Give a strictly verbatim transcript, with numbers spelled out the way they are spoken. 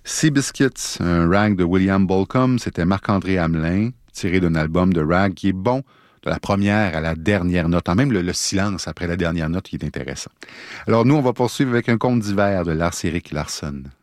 Seabiscuits, un rag de William Bolcom, c'était Marc-André Hamelin, tiré d'un album de rag qui est bon de la première à la dernière note. En même le, le silence après la dernière note qui est intéressant. Alors nous, on va poursuivre avec un conte d'hiver de Lars-Erik Larsson.